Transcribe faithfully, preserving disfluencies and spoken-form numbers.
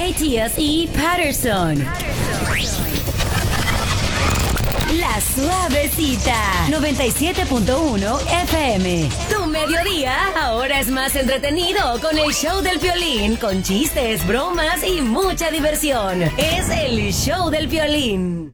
Matias y Patterson. La Suavecita, noventa y siete punto uno F M. Tu mediodía ahora es más entretenido con el show del Piolín, con chistes, bromas y mucha diversión. Es el show del Piolín.